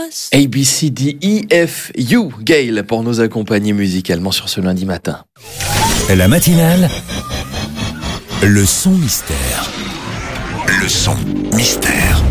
ABCDEFU, Gail, pour nous accompagner musicalement sur ce lundi matin. La matinale, le son mystère. Le son mystère.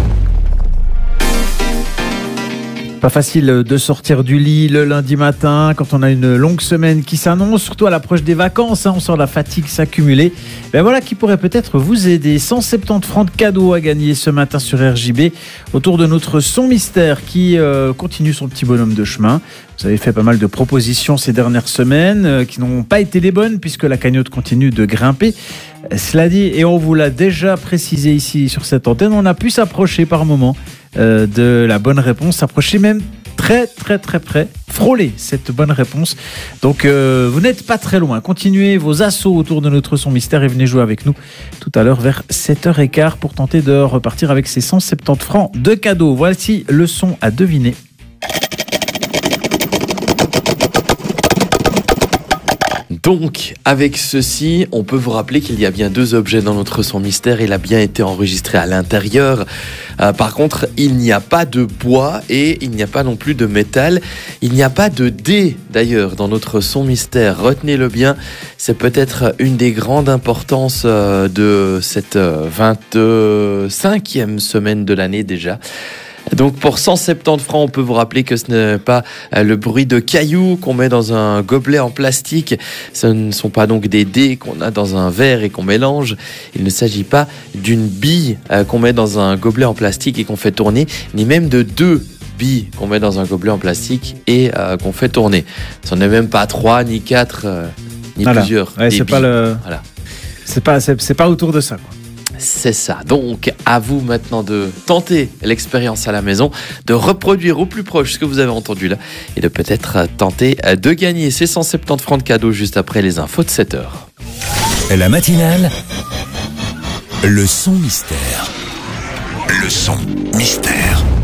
Pas facile de sortir du lit le lundi matin quand on a une longue semaine qui s'annonce, surtout à l'approche des vacances, on sent la fatigue s'accumuler. Ben voilà qui pourrait peut-être vous aider. 170 francs de cadeaux à gagner ce matin sur RJB autour de notre son mystère qui continue son petit bonhomme de chemin. Vous avez fait pas mal de propositions ces dernières semaines qui n'ont pas été les bonnes puisque la cagnotte continue de grimper. Cela dit, et on vous l'a déjà précisé ici sur cette antenne, on a pu s'approcher par moment de la bonne réponse, s'approcher même très près, frôler cette bonne réponse. Donc vous n'êtes pas très loin. Continuez vos assauts autour de notre son mystère et venez jouer avec nous tout à l'heure vers 7h15 pour tenter de repartir avec ces 170 francs de cadeaux. Voici le son à deviner. Donc, avec ceci, on peut vous rappeler qu'il y a bien 2 objets dans notre son mystère. Il a bien été enregistré à l'intérieur. Par contre, il n'y a pas de bois et il n'y a pas non plus de métal. Il n'y a pas de dés, d'ailleurs, dans notre son mystère. Retenez-le bien, c'est peut-être une des grandes importances de cette 25e semaine de l'année déjà. Donc pour 170 francs, on peut vous rappeler que ce n'est pas le bruit de cailloux qu'on met dans un gobelet en plastique. Ce ne sont pas donc des dés qu'on a dans un verre et qu'on mélange. Il ne s'agit pas d'une bille qu'on met dans un gobelet en plastique et qu'on fait tourner, ni même de 2 billes qu'on met dans un gobelet en plastique et qu'on fait tourner. Ce n'est même pas 3, ni 4, ni plusieurs. Ouais, c'est pas c'est pas autour de ça, quoi. C'est ça. Donc, à vous maintenant de tenter l'expérience à la maison, de reproduire au plus proche ce que vous avez entendu là et de peut-être tenter de gagner ces 170 francs de cadeaux juste après les infos de 7h. La matinale, le son mystère. Le son mystère.